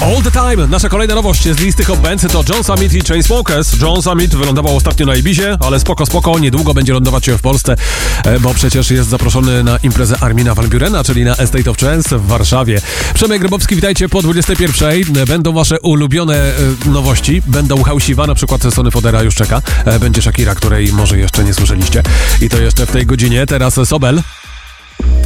All the Time, nasza kolejna nowość z listy Hot Band to John Summit i Chainsmokers. John Summit wylądował ostatnio na Ibizie, ale spoko, niedługo będzie lądować w Polsce, bo przecież jest zaproszony na imprezę Armina van Burena, czyli na Estate of Trance w Warszawie. Przemek Grabowski, witajcie po 21. Będą wasze ulubione nowości, będą house'iwa, na przykład Sony Fodera już czeka, będzie Shakira, której może jeszcze nie słyszeliście i to jeszcze w tej godzinie. Teraz Sobel.